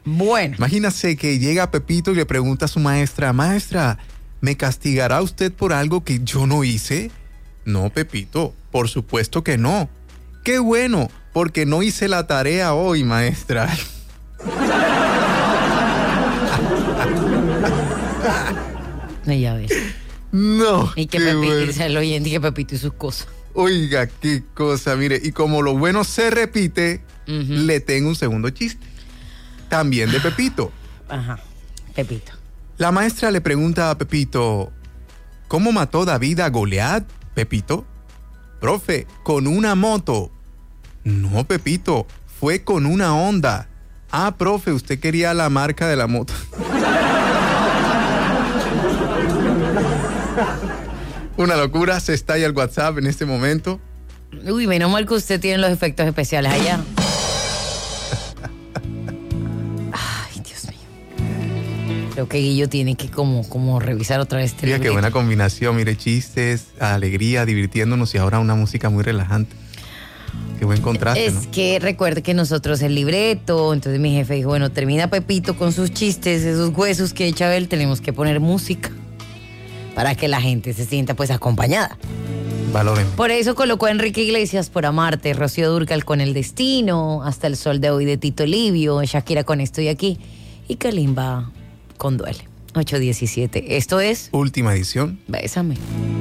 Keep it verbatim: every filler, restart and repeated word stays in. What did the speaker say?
Bueno. Imagínase que llega Pepito y le pregunta a su maestra, maestra, ¿me castigará usted por algo que yo no hice? No, Pepito, por supuesto que no. Qué bueno, porque no hice la tarea hoy, maestra. No, ya ves. No. Y que Pepito, bueno. Se lo oyente y que Pepito y sus cosas. Oiga, qué cosa, mire, y como lo bueno se repite, uh-huh. le tengo un segundo chiste. También de Pepito. Ajá, Pepito. La maestra le pregunta a Pepito, ¿cómo mató David a Goliat, Pepito? Profe, con una moto. No, Pepito, fue con una Honda. Ah, profe, usted quería la marca de la moto. Una locura, se estalla el WhatsApp en este momento. Uy, menos mal que usted tiene los efectos especiales allá. Ay, Dios mío. Creo que Guillo tiene que como, como revisar otra vez este Mira, qué buena combinación, mire, chistes, alegría, divirtiéndonos y ahora una música muy relajante. Qué buen contraste, Es ¿no? que recuerde que nosotros el libreto, entonces mi jefe dijo, bueno, termina Pepito con sus chistes, esos huesos que echa él, tenemos que poner música para que la gente se sienta pues acompañada. Valoren. Por eso colocó a Enrique Iglesias por Amarte, Rocío Dúrcal con El Destino, Hasta el Sol de Hoy de Tito Livio, Shakira con Estoy Aquí y Kalimba con Duele. ocho diecisiete. Esto es Última edición. Bésame.